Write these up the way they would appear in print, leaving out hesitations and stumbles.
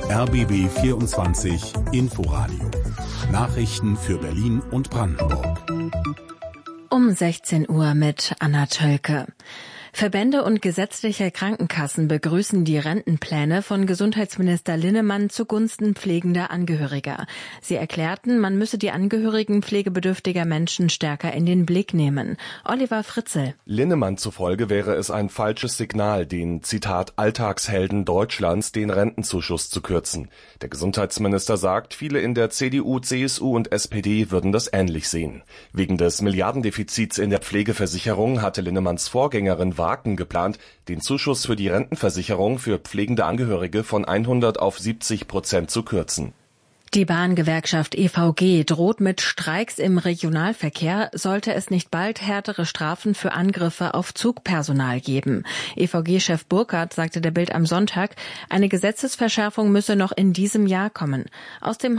RBB 24 Inforadio. Nachrichten für Berlin und Brandenburg. Um 16 Uhr mit Anna Tölke. Verbände und gesetzliche Krankenkassen begrüßen die Rentenpläne von Gesundheitsminister Linnemann zugunsten pflegender Angehöriger. Sie erklärten, man müsse die Angehörigen pflegebedürftiger Menschen stärker in den Blick nehmen. Oliver Fritzel. Linnemann zufolge wäre es ein falsches Signal, den, Zitat, Alltagshelden Deutschlands den Rentenzuschuss zu kürzen. Der Gesundheitsminister sagt, viele in der CDU, CSU und SPD würden das ähnlich sehen. Wegen des Milliardendefizits in der Pflegeversicherung hatte Linnemanns Vorgängerin geplant, den Zuschuss für die Rentenversicherung für pflegende Angehörige von 100 auf 70% zu kürzen. Die Bahngewerkschaft EVG droht mit Streiks im Regionalverkehr, sollte es nicht bald härtere Strafen für Angriffe auf Zugpersonal geben. EVG-Chef Burkhardt sagte der Bild am Sonntag, eine Gesetzesverschärfung müsse noch in diesem Jahr kommen. Aus dem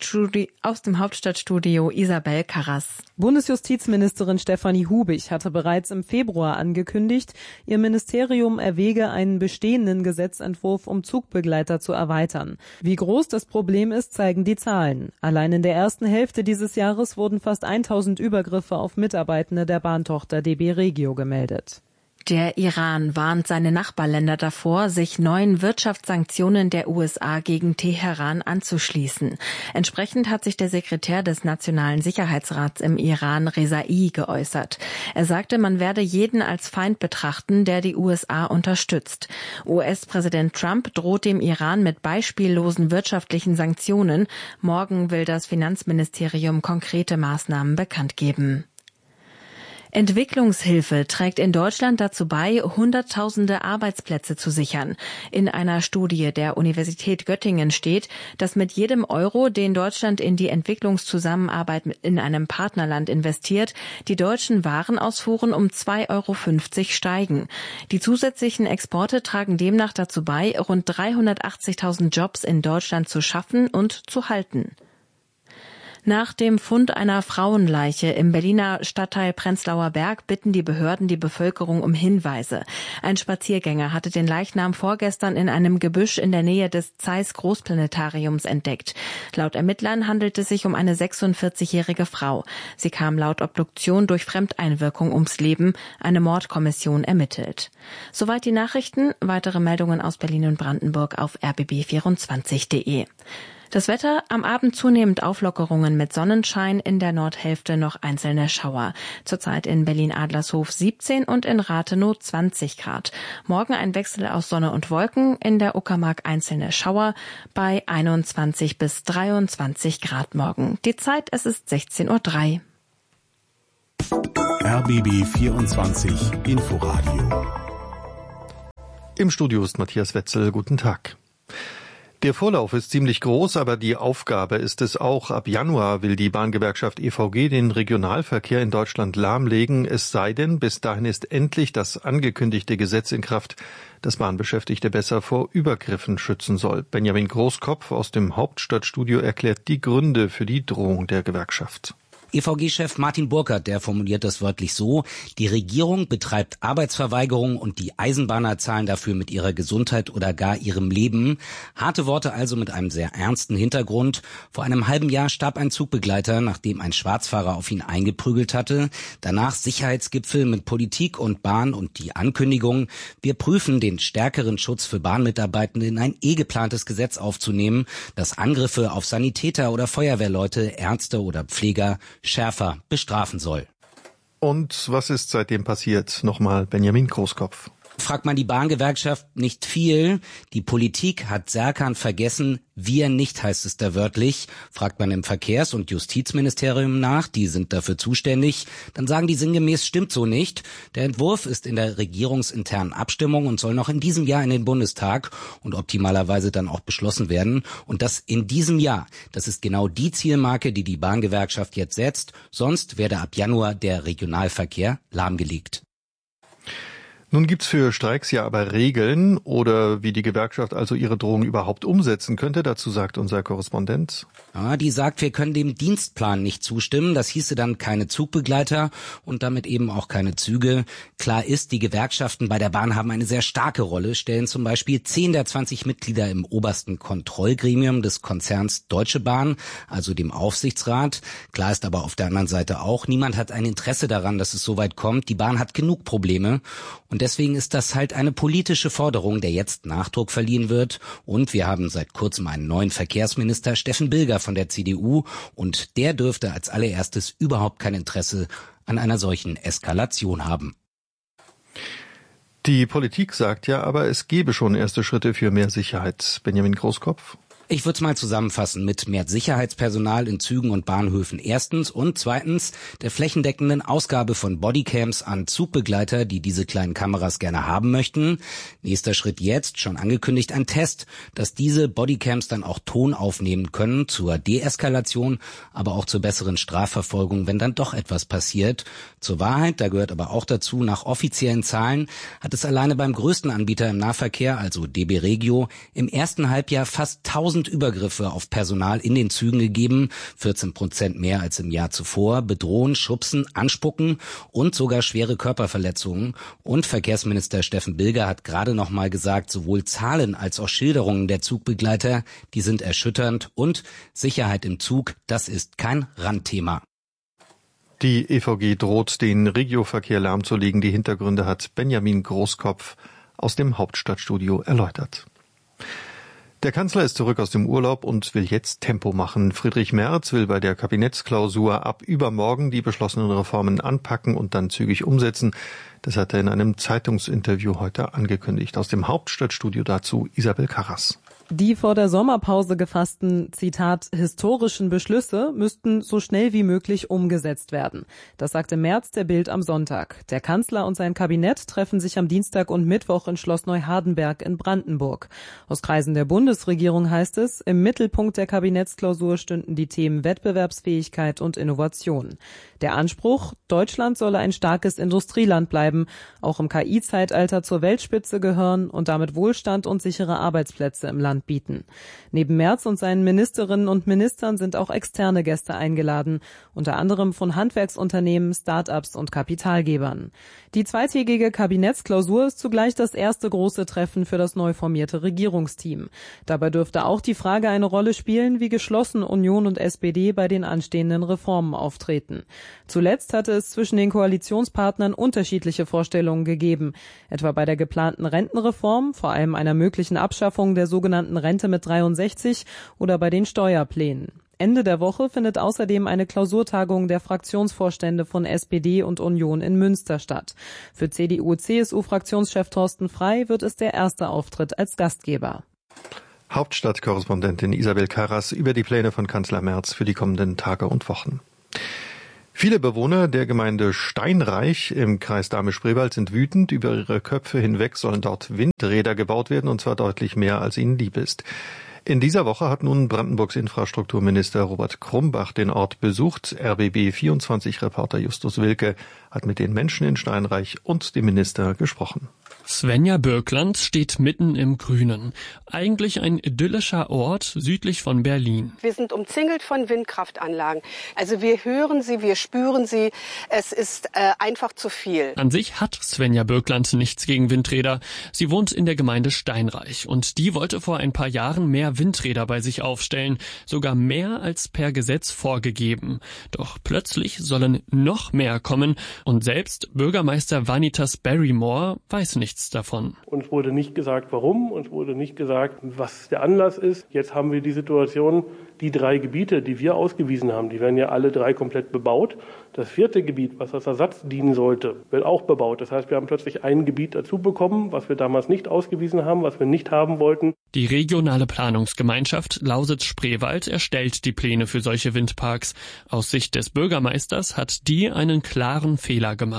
Hauptstadtstudio Isabel Karras. Bundesjustizministerin Stefanie Hubig hatte bereits im Februar angekündigt, ihr Ministerium erwäge einen bestehenden Gesetzentwurf, um Zugbegleiter zu erweitern. Wie groß das Problem ist, zeigen die Zahlen. Allein in der ersten Hälfte dieses Jahres wurden fast 1000 Übergriffe auf Mitarbeitende der Bahntochter DB Regio gemeldet. Der Iran warnt seine Nachbarländer davor, sich neuen Wirtschaftssanktionen der USA gegen Teheran anzuschließen. Entsprechend hat sich der Sekretär des Nationalen Sicherheitsrats im Iran, Rezai, geäußert. Er sagte, man werde jeden als Feind betrachten, der die USA unterstützt. US-Präsident Trump droht dem Iran mit beispiellosen wirtschaftlichen Sanktionen. Morgen will das Finanzministerium konkrete Maßnahmen bekannt geben. Entwicklungshilfe trägt in Deutschland dazu bei, Hunderttausende Arbeitsplätze zu sichern. In einer Studie der Universität Göttingen steht, dass mit jedem Euro, den Deutschland in die Entwicklungszusammenarbeit in einem Partnerland investiert, die deutschen Warenausfuhren um 2,50 Euro steigen. Die zusätzlichen Exporte tragen demnach dazu bei, rund 380.000 Jobs in Deutschland zu schaffen und zu halten. Nach dem Fund einer Frauenleiche im Berliner Stadtteil Prenzlauer Berg bitten die Behörden die Bevölkerung um Hinweise. Ein Spaziergänger hatte den Leichnam vorgestern in einem Gebüsch in der Nähe des Zeiss Großplanetariums entdeckt. Laut Ermittlern handelt es sich um eine 46-jährige Frau. Sie kam laut Obduktion durch Fremdeinwirkung ums Leben. Eine Mordkommission ermittelt. Soweit die Nachrichten. Weitere Meldungen aus Berlin und Brandenburg auf rbb24.de. Das Wetter, am Abend zunehmend Auflockerungen mit Sonnenschein, in der Nordhälfte noch einzelne Schauer. Zurzeit in Berlin-Adlershof 17 und in Rathenow 20 Grad. Morgen ein Wechsel aus Sonne und Wolken, in der Uckermark einzelne Schauer bei 21 bis 23 Grad morgen. Die Zeit, es ist 16:03 Uhr. RBB 24 Inforadio. Im Studio ist Matthias Wetzel. Guten Tag. Der Vorlauf ist ziemlich groß, aber die Aufgabe ist es auch. Ab Januar will die Bahngewerkschaft EVG den Regionalverkehr in Deutschland lahmlegen, es sei denn, bis dahin ist endlich das angekündigte Gesetz in Kraft, das Bahnbeschäftigte besser vor Übergriffen schützen soll. Benjamin Großkopf aus dem Hauptstadtstudio erklärt die Gründe für die Drohung der Gewerkschaft. EVG-Chef Martin Burkhardt, der formuliert das wörtlich so: Die Regierung betreibt Arbeitsverweigerung und die Eisenbahner zahlen dafür mit ihrer Gesundheit oder gar ihrem Leben. Harte Worte also mit einem sehr ernsten Hintergrund. Vor einem halben Jahr starb ein Zugbegleiter, nachdem ein Schwarzfahrer auf ihn eingeprügelt hatte. Danach Sicherheitsgipfel mit Politik und Bahn und die Ankündigung, wir prüfen den stärkeren Schutz für Bahnmitarbeitende in ein geplantes Gesetz aufzunehmen, das Angriffe auf Sanitäter oder Feuerwehrleute, Ärzte oder Pfleger schärfer bestrafen soll. Und was ist seitdem passiert? Nochmal Benjamin Großkopf. Fragt man die Bahngewerkschaft, nicht viel. Die Politik hat Serkan vergessen, wir nicht, heißt es da wörtlich. Fragt man im Verkehrs- und Justizministerium nach, die sind dafür zuständig, dann sagen die sinngemäß, stimmt so nicht. Der Entwurf ist in der regierungsinternen Abstimmung und soll noch in diesem Jahr in den Bundestag und optimalerweise dann auch beschlossen werden. Und das in diesem Jahr. Das ist genau die Zielmarke, die die Bahngewerkschaft jetzt setzt. Sonst werde ab Januar der Regionalverkehr lahmgelegt. Nun gibt's für Streiks ja aber Regeln oder wie die Gewerkschaft also ihre Drohung überhaupt umsetzen könnte. Dazu sagt unser Korrespondent. Ja, die sagt, wir können dem Dienstplan nicht zustimmen. Das hieße dann keine Zugbegleiter und damit eben auch keine Züge. Klar ist, die Gewerkschaften bei der Bahn haben eine sehr starke Rolle, stellen zum Beispiel 10 der 20 Mitglieder im obersten Kontrollgremium des Konzerns Deutsche Bahn, also dem Aufsichtsrat. Klar ist aber auf der anderen Seite auch, niemand hat ein Interesse daran, dass es so weit kommt. Die Bahn hat genug Probleme und deswegen ist das halt eine politische Forderung, der jetzt Nachdruck verliehen wird. Und wir haben seit kurzem einen neuen Verkehrsminister, Steffen Bilger von der CDU. Und der dürfte als allererstes überhaupt kein Interesse an einer solchen Eskalation haben. Die Politik sagt ja, aber es gebe schon erste Schritte für mehr Sicherheit. Benjamin Großkopf? Ich würde es mal zusammenfassen mit mehr Sicherheitspersonal in Zügen und Bahnhöfen erstens und zweitens der flächendeckenden Ausgabe von Bodycams an Zugbegleiter, die diese kleinen Kameras gerne haben möchten. Nächster Schritt jetzt, schon angekündigt, ein Test, dass diese Bodycams dann auch Ton aufnehmen können zur Deeskalation, aber auch zur besseren Strafverfolgung, wenn dann doch etwas passiert. Zur Wahrheit, da gehört aber auch dazu, nach offiziellen Zahlen hat es alleine beim größten Anbieter im Nahverkehr, also DB Regio, im ersten Halbjahr fast 1000 Übergriffe auf Personal in den Zügen gegeben, 14% mehr als im Jahr zuvor, bedrohen, schubsen, anspucken und sogar schwere Körperverletzungen. Und Verkehrsminister Steffen Bilger hat gerade noch mal gesagt, sowohl Zahlen als auch Schilderungen der Zugbegleiter, die sind erschütternd und Sicherheit im Zug, das ist kein Randthema. Die EVG droht, den Regioverkehr lahmzulegen. Die Hintergründe hat Benjamin Großkopf aus dem Hauptstadtstudio erläutert. Der Kanzler ist zurück aus dem Urlaub und will jetzt Tempo machen. Friedrich Merz will bei der Kabinettsklausur ab übermorgen die beschlossenen Reformen anpacken und dann zügig umsetzen. Das hat er in einem Zeitungsinterview heute angekündigt. Aus dem Hauptstadtstudio dazu Isabel Karras. Die vor der Sommerpause gefassten, Zitat, historischen Beschlüsse müssten so schnell wie möglich umgesetzt werden. Das sagte Merz der Bild am Sonntag. Der Kanzler und sein Kabinett treffen sich am Dienstag und Mittwoch in Schloss Neuhardenberg in Brandenburg. Aus Kreisen der Bundesregierung heißt es, im Mittelpunkt der Kabinettsklausur stünden die Themen Wettbewerbsfähigkeit und Innovation. Der Anspruch, Deutschland solle ein starkes Industrieland bleiben, auch im KI-Zeitalter zur Weltspitze gehören und damit Wohlstand und sichere Arbeitsplätze im Land bieten. Neben Merz und seinen Ministerinnen und Ministern sind auch externe Gäste eingeladen, unter anderem von Handwerksunternehmen, Start-ups und Kapitalgebern. Die zweitägige Kabinettsklausur ist zugleich das erste große Treffen für das neu formierte Regierungsteam. Dabei dürfte auch die Frage eine Rolle spielen, wie geschlossen Union und SPD bei den anstehenden Reformen auftreten. Zuletzt hatte es zwischen den Koalitionspartnern unterschiedliche Vorstellungen gegeben, etwa bei der geplanten Rentenreform, vor allem einer möglichen Abschaffung der sogenannten Rente mit 63 oder bei den Steuerplänen. Ende der Woche findet außerdem eine Klausurtagung der Fraktionsvorstände von SPD und Union in Münster statt. Für CDU-CSU-Fraktionschef Thorsten Frey wird es der erste Auftritt als Gastgeber. Hauptstadtkorrespondentin Isabel Karras über die Pläne von Kanzler Merz für die kommenden Tage und Wochen. Viele Bewohner der Gemeinde Steinreich im Kreis Dahme-Spreewald sind wütend. Über ihre Köpfe hinweg sollen dort Windräder gebaut werden, und zwar deutlich mehr, als ihnen lieb ist. In dieser Woche hat nun Brandenburgs Infrastrukturminister Robert Krumbach den Ort besucht. RBB24-Reporter Justus Wilke hat mit den Menschen in Steinreich und dem Minister gesprochen. Svenja Birkland steht mitten im Grünen. Eigentlich ein idyllischer Ort südlich von Berlin. Wir sind umzingelt von Windkraftanlagen. Also wir hören sie, wir spüren sie. Es ist einfach zu viel. An sich hat Svenja Birkland nichts gegen Windräder. Sie wohnt in der Gemeinde Steinreich und die wollte vor ein paar Jahren mehr Windräder bei sich aufstellen. Sogar mehr als per Gesetz vorgegeben. Doch plötzlich sollen noch mehr kommen und selbst Bürgermeister Vanitas Barrymore weiß nichts davon. Uns wurde nicht gesagt, warum, uns wurde nicht gesagt, was der Anlass ist. Jetzt haben wir die Situation, die 3 Gebiete, die wir ausgewiesen haben, die werden ja alle 3 komplett bebaut. Das 4. Gebiet, was als Ersatz dienen sollte, wird auch bebaut. Das heißt, wir haben plötzlich ein Gebiet dazu bekommen, was wir damals nicht ausgewiesen haben, was wir nicht haben wollten. Die regionale Planungsgemeinschaft Lausitz-Spreewald erstellt die Pläne für solche Windparks. Aus Sicht des Bürgermeisters hat die einen klaren Fehler gemacht.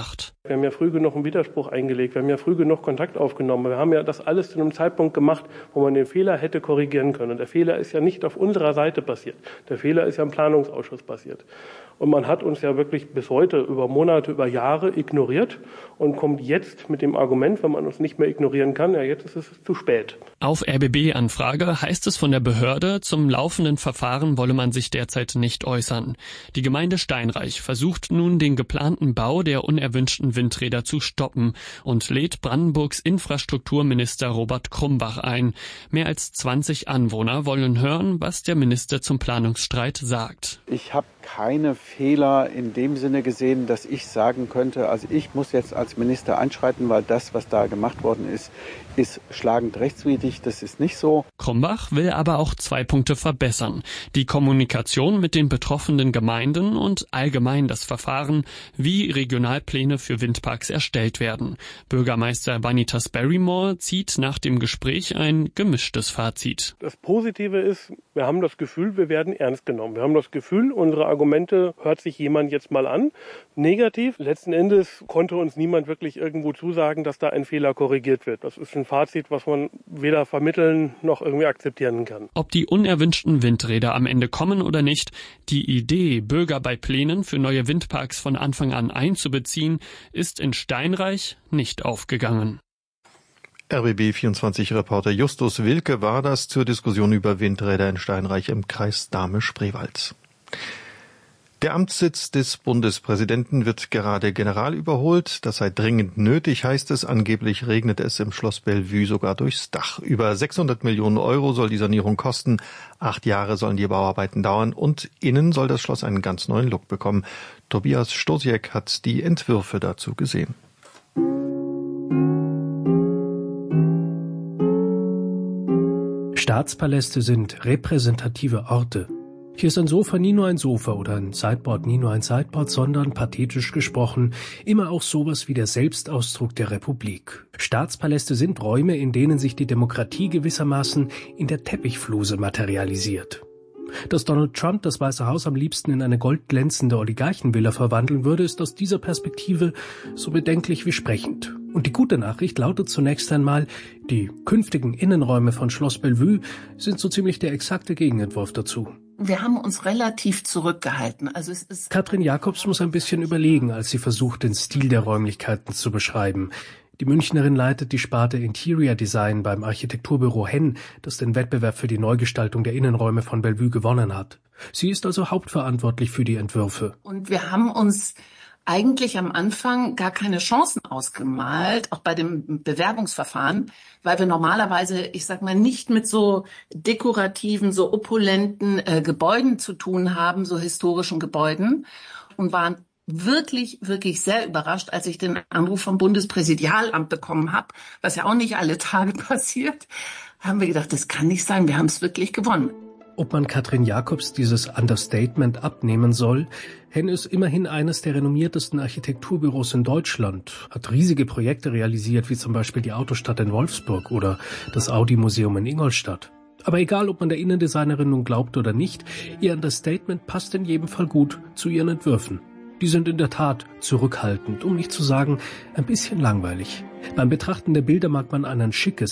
Wir haben ja früh genug einen Widerspruch eingelegt, wir haben ja früh genug Kontakt aufgenommen. Wir haben ja das alles zu einem Zeitpunkt gemacht, wo man den Fehler hätte korrigieren können. Und der Fehler ist ja nicht auf unserer Seite passiert. Der Fehler ist ja im Planungsausschuss passiert. Und man hat uns ja wirklich bis heute über Monate, über Jahre ignoriert und kommt jetzt mit dem Argument, wenn man uns nicht mehr ignorieren kann, ja, jetzt ist es zu spät. Auf RBB-Anfrage heißt es von der Behörde, zum laufenden Verfahren wolle man sich derzeit nicht äußern. Die Gemeinde Steinreich versucht nun, den geplanten Bau der unerwünschten Windräder zu stoppen und lädt Brandenburgs Infrastrukturminister Robert Krumbach ein. Mehr als 20 Anwohner wollen hören, was der Minister zum Planungsstreit sagt. Ich habe keine Fehler in dem Sinne gesehen, dass ich sagen könnte, also ich muss jetzt als Minister einschreiten, weil das, was da gemacht worden ist schlagend rechtswidrig. Das ist nicht so. Krumbach will aber auch 2 Punkte verbessern. Die Kommunikation mit den betroffenen Gemeinden und allgemein das Verfahren, wie Regionalpläne für Windparks erstellt werden. Bürgermeister Vanitas Barrymore zieht nach dem Gespräch ein gemischtes Fazit. Das Positive ist, wir haben das Gefühl, wir werden ernst genommen. Wir haben das Gefühl, unsere Argumente hört sich jemand jetzt mal an. Negativ, letzten Endes konnte uns niemand wirklich irgendwo zusagen, dass da ein Fehler korrigiert wird. Das ist ein Fazit, was man weder vermitteln noch irgendwie akzeptieren kann. Ob die unerwünschten Windräder am Ende kommen oder nicht, die Idee, Bürger bei Plänen für neue Windparks von Anfang an einzubeziehen, ist in Steinreich nicht aufgegangen. RBB24-Reporter Justus Wilke war das zur Diskussion über Windräder in Steinreich im Kreis Dahme-Spreewald. Der Amtssitz des Bundespräsidenten wird gerade general überholt. Das sei dringend nötig, heißt es. Angeblich regnet es im Schloss Bellevue sogar durchs Dach. Über 600 Millionen Euro soll die Sanierung kosten. 8 Jahre sollen die Bauarbeiten dauern. Und innen soll das Schloss einen ganz neuen Look bekommen. Tobias Stosiek hat die Entwürfe dazu gesehen. Staatspaläste sind repräsentative Orte. Hier ist ein Sofa nie nur ein Sofa oder ein Sideboard nie nur ein Sideboard, sondern, pathetisch gesprochen, immer auch sowas wie der Selbstausdruck der Republik. Staatspaläste sind Räume, in denen sich die Demokratie gewissermaßen in der Teppichfluse materialisiert. Dass Donald Trump das Weiße Haus am liebsten in eine goldglänzende Oligarchenvilla verwandeln würde, ist aus dieser Perspektive so bedenklich wie sprechend. Und die gute Nachricht lautet zunächst einmal, die künftigen Innenräume von Schloss Bellevue sind so ziemlich der exakte Gegenentwurf dazu. Wir haben uns relativ zurückgehalten. Katrin Jacobs muss ein bisschen überlegen, als sie versucht, den Stil der Räumlichkeiten zu beschreiben. Die Münchnerin leitet die Sparte Interior Design beim Architekturbüro Henn, das den Wettbewerb für die Neugestaltung der Innenräume von Bellevue gewonnen hat. Sie ist also hauptverantwortlich für die Entwürfe. Und wir haben uns eigentlich am Anfang gar keine Chancen ausgemalt, auch bei dem Bewerbungsverfahren, weil wir normalerweise, ich sag mal, nicht mit so dekorativen, so opulenten Gebäuden zu tun haben, so historischen Gebäuden, und waren wirklich, wirklich sehr überrascht, als ich den Anruf vom Bundespräsidialamt bekommen habe, was ja auch nicht alle Tage passiert, haben wir gedacht, das kann nicht sein, wir haben es wirklich gewonnen. Ob man Katrin Jacobs dieses Understatement abnehmen soll, Henn ist immerhin eines der renommiertesten Architekturbüros in Deutschland, hat riesige Projekte realisiert, wie zum Beispiel die Autostadt in Wolfsburg oder das Audi-Museum in Ingolstadt. Aber egal, ob man der Innendesignerin nun glaubt oder nicht, ihr Understatement passt in jedem Fall gut zu ihren Entwürfen. Die sind in der Tat zurückhaltend, um nicht zu sagen, ein bisschen langweilig. Beim Betrachten der Bilder mag man an ein schickes